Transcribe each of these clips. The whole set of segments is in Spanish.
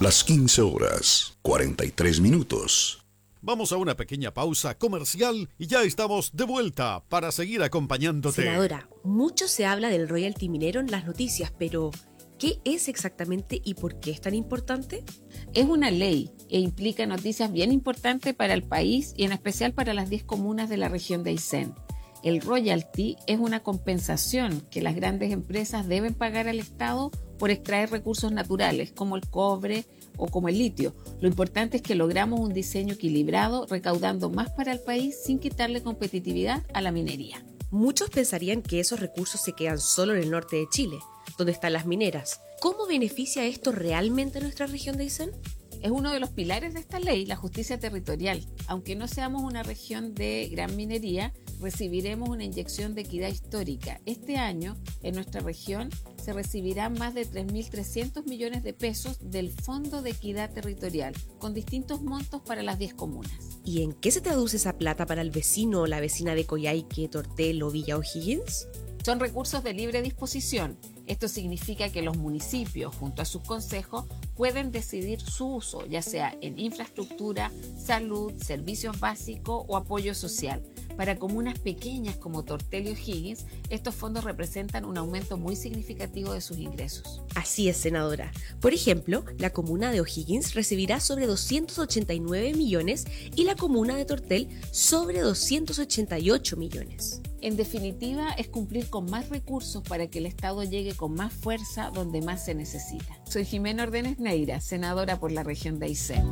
Las 15 horas, 43 minutos. Vamos a una pequeña pausa comercial y ya estamos de vuelta para seguir acompañándote. Senadora, mucho se habla del royalty minero en las noticias, pero ¿qué es exactamente y por qué es tan importante? Es una ley e implica noticias bien importantes para el país y en especial para las 10 comunas de la región de Aysén. El royalty es una compensación que las grandes empresas deben pagar al Estado por extraer recursos naturales como el cobre o como el litio. Lo importante es que logramos un diseño equilibrado, recaudando más para el país sin quitarle competitividad a la minería. Muchos pensarían que esos recursos se quedan solo en el norte de Chile, donde están las mineras. ¿Cómo beneficia esto realmente a nuestra región de Aysén? Es uno de los pilares de esta ley, la justicia territorial. Aunque no seamos una región de gran minería, recibiremos una inyección de equidad histórica. Este año, en nuestra región, se recibirán más de 3.300 millones de pesos del Fondo de Equidad Territorial, con distintos montos para las 10 comunas. ¿Y en qué se traduce esa plata para el vecino o la vecina de Coyhaique, Tortel o Villa O'Higgins? Son recursos de libre disposición. Esto significa que los municipios, junto a sus consejos, pueden decidir su uso, ya sea en infraestructura, salud, servicios básicos o apoyo social. Para comunas pequeñas como Tortel y O'Higgins, estos fondos representan un aumento muy significativo de sus ingresos. Así es, senadora. Por ejemplo, la comuna de O'Higgins recibirá sobre 289 millones y la comuna de Tortel sobre 288 millones. En definitiva, es cumplir con más recursos para que el Estado llegue con más fuerza donde más se necesita. Soy Jimena Ordenes Neira, senadora por la región de Aysén.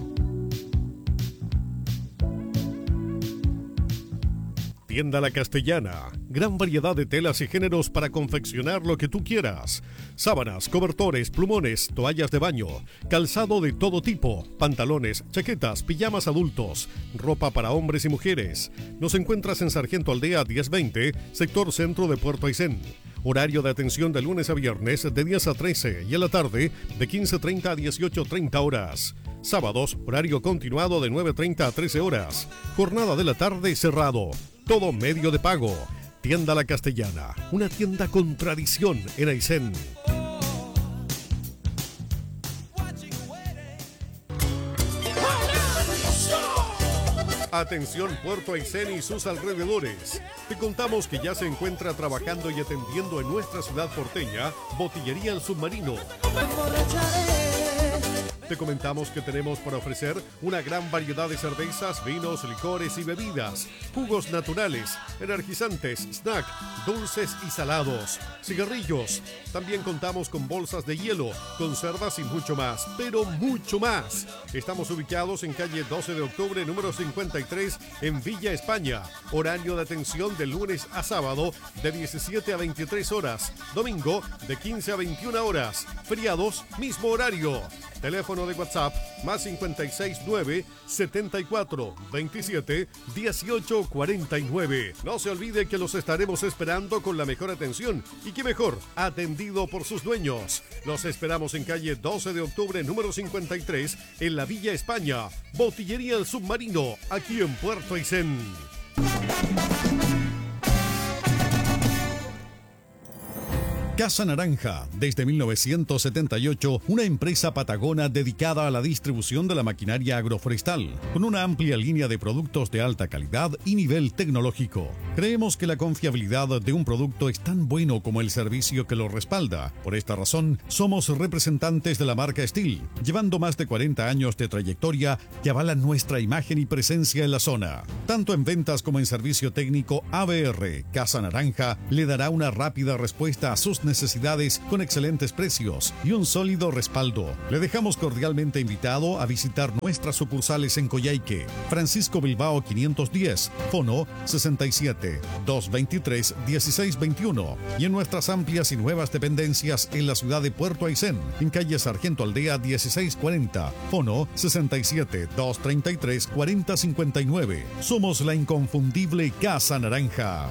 Tienda La Castellana. Gran variedad de telas y géneros para confeccionar lo que tú quieras. Sábanas, cobertores, plumones, toallas de baño, calzado de todo tipo, pantalones, chaquetas, pijamas adultos, ropa para hombres y mujeres. Nos encuentras en Sargento Aldea 1020, sector centro de Puerto Aysén. Horario de atención de lunes a viernes de 10 a 13 y a la tarde de 15:30 a 18:30 horas. Sábados, horario continuado de 9:30 a 13 horas. Jornada de la tarde cerrado. Todo medio de pago. Tienda La Castellana, una tienda con tradición en Aysén. Atención Puerto Aysén y sus alrededores. Te contamos que ya se encuentra trabajando y atendiendo en nuestra ciudad porteña Botillería El Submarino. Te comentamos que tenemos para ofrecer una gran variedad de cervezas, vinos, licores y bebidas, jugos naturales, energizantes, snack, dulces y salados, cigarrillos. También contamos con bolsas de hielo, conservas y mucho más, pero mucho más. Estamos ubicados en calle 12 de octubre, número 53, en Villa España. Horario de atención de lunes a sábado de 17 a 23 horas, domingo de 15 a 21 horas, feriados mismo horario. Teléfono de WhatsApp más 569 74 27 18 49. No se olvide que los estaremos esperando con la mejor atención y qué mejor, atendido por sus dueños. Los esperamos en calle 12 de octubre número 53 en la Villa España. Botillería El Submarino, aquí en Puerto Aysén. Casa Naranja, desde 1978, una empresa patagona dedicada a la distribución de la maquinaria agroforestal, con una amplia línea de productos de alta calidad y nivel tecnológico. Creemos que la confiabilidad de un producto es tan bueno como el servicio que lo respalda. Por esta razón, somos representantes de la marca Steel, llevando más de 40 años de trayectoria que avalan nuestra imagen y presencia en la zona. Tanto en ventas como en servicio técnico, ABR Casa Naranja le dará una rápida respuesta a sus necesidades con excelentes precios y un sólido respaldo. Le dejamos cordialmente invitado a visitar nuestras sucursales en Coyhaique, Francisco Bilbao 510, Fono 67 223 1621 y en nuestras amplias y nuevas dependencias en la ciudad de Puerto Aysén, en calle Sargento Aldea 1640, Fono 67 233 4059. Somos la inconfundible Casa Naranja.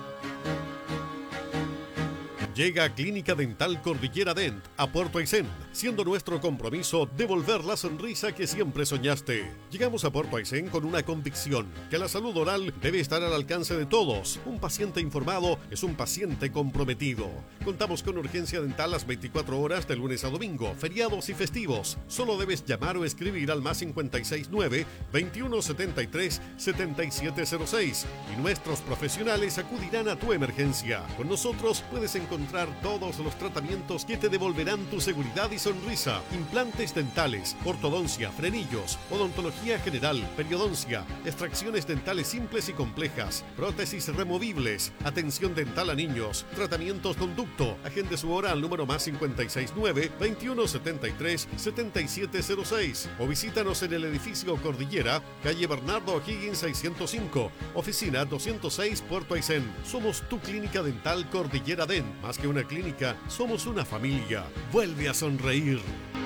Llega Clínica Dental Cordillera Dent a Puerto Aysén, siendo nuestro compromiso devolver la sonrisa que siempre soñaste. Llegamos a Puerto Aysén con una convicción, que la salud oral debe estar al alcance de todos. Un paciente informado es un paciente comprometido. Contamos con urgencia dental las 24 horas de lunes a domingo, feriados y festivos. Solo debes llamar o escribir al más 569-2173-7706 y nuestros profesionales acudirán a tu emergencia. Con nosotros puedes encontrar todos los tratamientos que te devolverán tu seguridad y sonrisa. Implantes dentales, ortodoncia, frenillos, odontología general, periodoncia, extracciones dentales simples y complejas, prótesis removibles, atención dental a niños, tratamientos conducto. Agende su hora al número más 569-2173-7706 o visítanos en el edificio Cordillera, calle Bernardo O'Higgins 605, oficina 206, Puerto Aysén. Somos tu clínica dental Cordillera Dent. Más que una clínica, somos una familia. Vuelve a sonreír.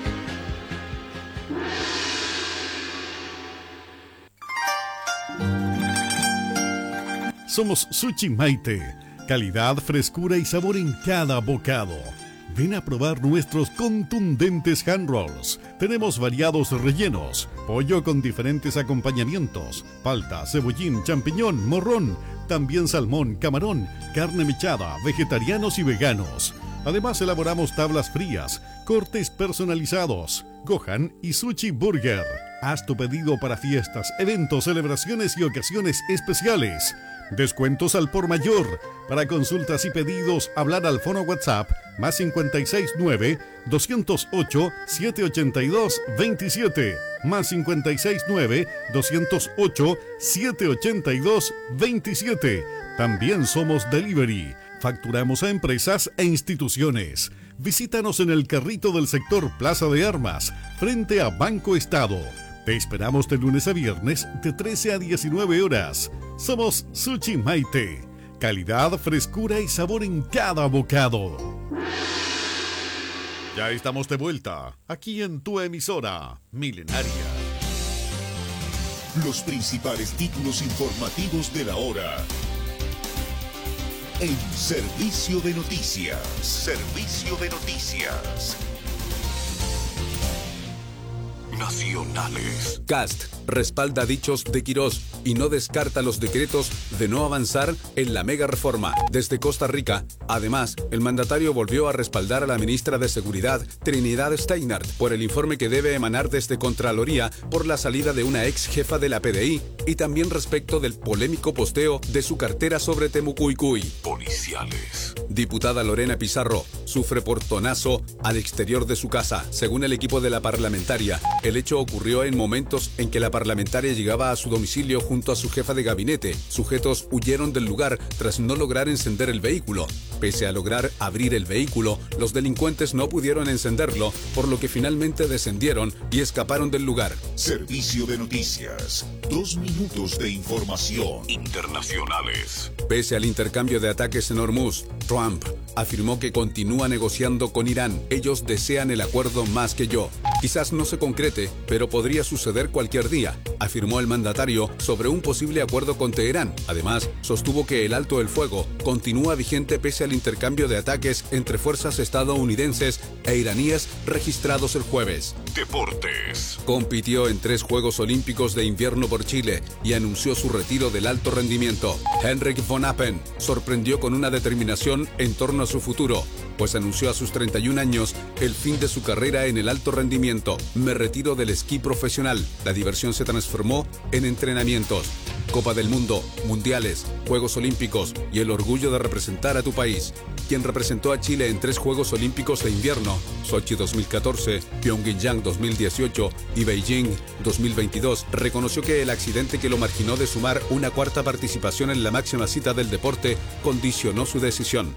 Somos Sushi Maite. Calidad, frescura y sabor en cada bocado. Ven a probar nuestros contundentes hand rolls. Tenemos variados rellenos, pollo con diferentes acompañamientos, palta, cebollín, champiñón, morrón, también salmón, camarón, carne mechada, vegetarianos y veganos. Además elaboramos tablas frías, cortes personalizados, Gohan y Sushi Burger. Haz tu pedido para fiestas, eventos, celebraciones y ocasiones especiales. Descuentos al por mayor. Para consultas y pedidos, hablar al fono WhatsApp más 569-208-782-27. Más 569-208-782-27. También somos delivery. Facturamos a empresas e instituciones. Visítanos en el carrito del sector Plaza de Armas, frente a Banco Estado. Te esperamos de lunes a viernes de 13 a 19 horas. Somos Sushi Maite. Calidad, frescura y sabor en cada bocado. Ya estamos de vuelta, aquí en tu emisora, Milenaria. Los principales títulos informativos de la hora. En Servicio de Noticias. Servicio de Noticias. Nacionales. Cast respalda dichos de Quirós y no descarta los decretos de no avanzar en la mega reforma. Desde Costa Rica, además, el mandatario volvió a respaldar a la ministra de Seguridad, Trinidad Steinhardt, por el informe que debe emanar desde Contraloría por la salida de una ex jefa de la PDI y también respecto del polémico posteo de su cartera sobre Temucuicui. Policiales. Diputada Lorena Pizarro sufre portonazo al exterior de su casa. Según el equipo de la parlamentaria, el hecho ocurrió en momentos en que la parlamentaria llegaba a su domicilio junto a su jefa de gabinete. Sujetos huyeron del lugar tras no lograr encender el vehículo. Pese a lograr abrir el vehículo, los delincuentes no pudieron encenderlo, por lo que finalmente descendieron y escaparon del lugar. Servicio de Noticias. 2 minutos de información. Internacionales. Pese al intercambio de ataques en Hormuz, Trump afirmó que continúa negociando con Irán. Ellos desean el acuerdo más que yo. Quizás no se concrete, pero podría suceder cualquier día, afirmó el mandatario sobre un posible acuerdo con Teherán. Además, sostuvo que el alto el fuego continúa vigente pese al intercambio de ataques entre fuerzas estadounidenses e iraníes registrados el jueves. Deportes. Compitió en 3 Juegos Olímpicos de Invierno por Chile y anunció su retiro del alto rendimiento. Henrik von Appen sorprendió con una determinación en torno a su futuro, pues anunció a sus 31 años el fin de su carrera en el alto rendimiento. Me retiro del esquí profesional. La diversión se transformó en entrenamientos. Copa del Mundo, Mundiales, Juegos Olímpicos y el orgullo de representar a tu país. Quien representó a Chile en 3 Juegos Olímpicos de Invierno, Sochi 2014, Pyeongchang 2018 y Beijing 2022, reconoció que el accidente que lo marginó de sumar una 4ª participación en la máxima cita del deporte condicionó su decisión.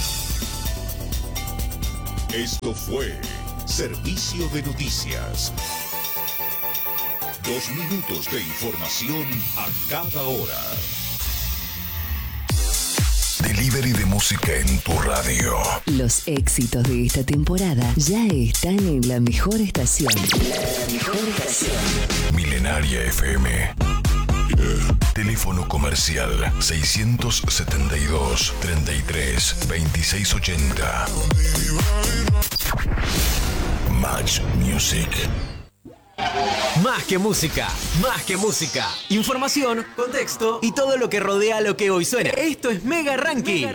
Esto fue Servicio de Noticias. 2 minutos de información a cada hora. Delivery de música en tu radio. Los éxitos de esta temporada ya están en la mejor estación. Milenaria FM. Teléfono comercial 672 33 2680. Match Music. Más que música, más que música. Información, contexto y todo lo que rodea lo que hoy suena. Esto es Mega Ranking.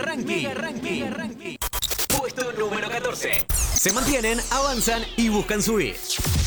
Puesto número 14. Se mantienen, avanzan y buscan subir.